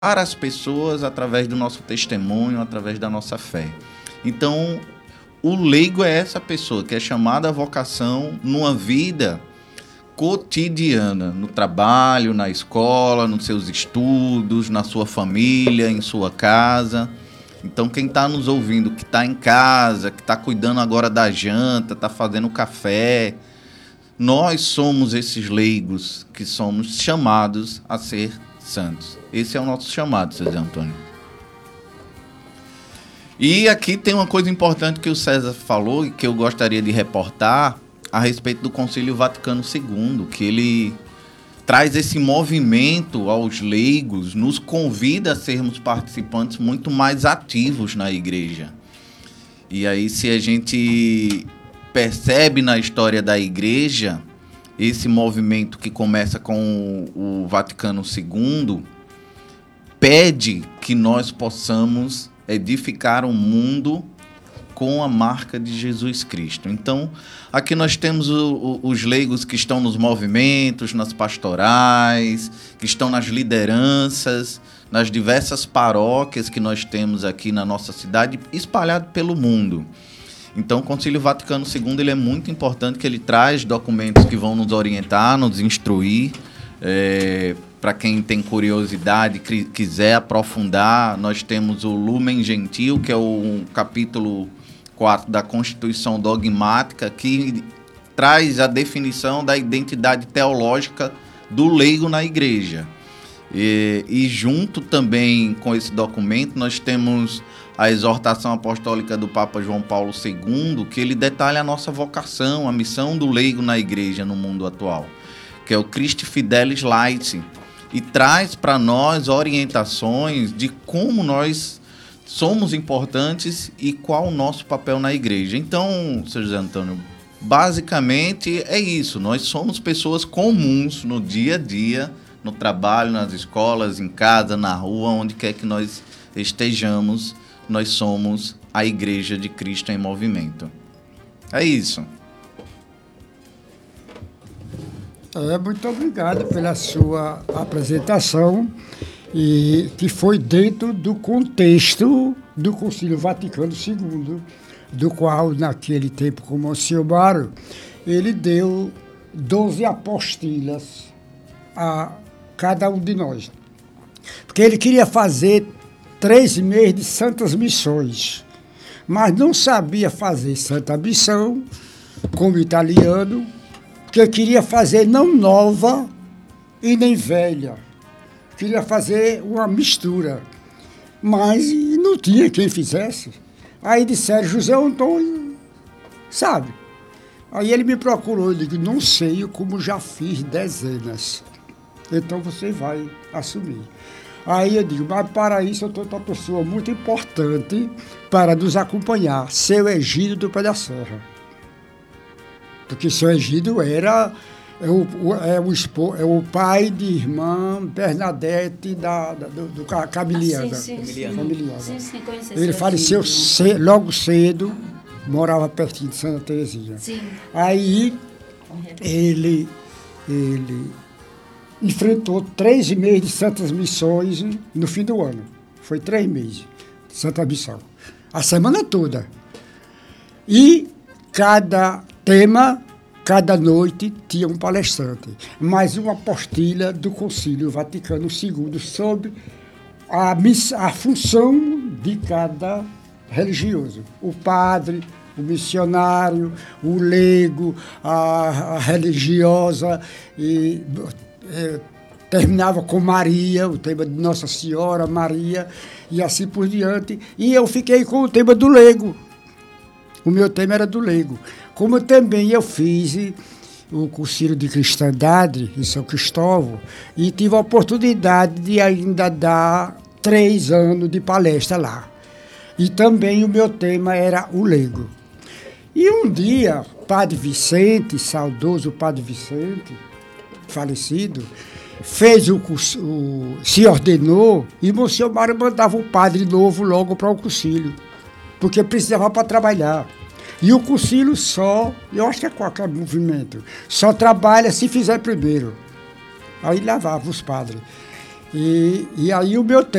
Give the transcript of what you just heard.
para as pessoas através do nosso testemunho, através da nossa fé. Então, o leigo é essa pessoa que é chamada à vocação numa vida cotidiana, no trabalho, na escola, nos seus estudos, na sua família, em sua casa. Então, quem está nos ouvindo, que está em casa, que está cuidando agora da janta, está fazendo café, nós somos esses leigos que somos chamados a ser santos. Esse é o nosso chamado, César Antônio. E aqui tem uma coisa importante que o César falou e que eu gostaria de reportar a respeito do Concílio Vaticano II, que ele traz esse movimento aos leigos, nos convida a sermos participantes muito mais ativos na igreja. E aí, se a gente percebe na história da igreja, esse movimento que começa com o Vaticano II, pede que nós possamos edificar um mundo com a marca de Jesus Cristo. Então, aqui nós temos os leigos que estão nos movimentos, nas pastorais, que estão nas lideranças, nas diversas paróquias que nós temos aqui na nossa cidade, espalhado pelo mundo. Então, o Concílio Vaticano II ele é muito importante, que ele traz documentos que vão nos orientar, nos instruir. Para quem tem curiosidade, quiser aprofundar, nós temos o Lumen Gentium, que é o capítulo 4 da Constituição Dogmática, que traz a definição da identidade teológica do leigo na igreja. E junto também com esse documento, nós temos a exortação apostólica do Papa João Paulo II, que ele detalha a nossa vocação, a missão do leigo na igreja no mundo atual, que é o Christi Fidelis Laeti, e traz para nós orientações de como nós somos importantes e qual o nosso papel na igreja. Então, Sr. José Antônio, basicamente é isso. Nós somos pessoas comuns no dia a dia, no trabalho, nas escolas, em casa, na rua, onde quer que nós estejamos, nós somos a Igreja de Cristo em movimento. É isso. Muito obrigado pela sua apresentação, e que foi dentro do contexto do Concílio Vaticano II, do qual, naquele tempo, com o Monsenhor Mário, ele deu 12 apostilas a cada um de nós. Porque ele queria fazer 3 meses de santas missões, mas não sabia fazer santa missão como italiano, porque queria fazer não nova e nem velha. Queria fazer uma mistura, mas não tinha quem fizesse. Aí disseram, José Antônio, sabe? Aí ele me procurou, eu digo, não sei, como já fiz dezenas. Então você vai assumir. Aí eu digo, mas para isso eu estou com uma pessoa muito importante para nos acompanhar, seu Egídio do Pé da Serra. Porque seu Egídio era o pai de irmã Bernadette do Camiliana. Sim, Ele faleceu logo cedo, morava pertinho de Santa Teresinha. Sim. Aí ele enfrentou 3 meses de santas missões no fim do ano. Foi 3 meses de santa missão. A semana toda. E cada tema, cada noite, tinha um palestrante. Mais uma apostila do Concílio Vaticano II sobre a função de cada religioso. O padre, o missionário, o leigo, a religiosa, e terminava com Maria, o tema de Nossa Senhora, Maria, e assim por diante. E eu fiquei com o tema do leigo. O meu tema era do leigo. Como também eu fiz o Concílio de Cristandade em São Cristóvão e tive a oportunidade de ainda dar 3 anos de palestra lá. E também o meu tema era o leigo. E um dia, Padre Vicente, saudoso Padre Vicente, falecido, fez se ordenou, e Monsenhor Mário mandava o padre novo logo para o concílio, porque precisava para trabalhar. E o concílio eu acho que é qualquer movimento, só trabalha se fizer primeiro. Aí levava os padres. E aí o meu